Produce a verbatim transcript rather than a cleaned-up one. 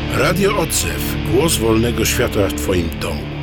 Radio Odzew. Głos wolnego świata w Twoim domu.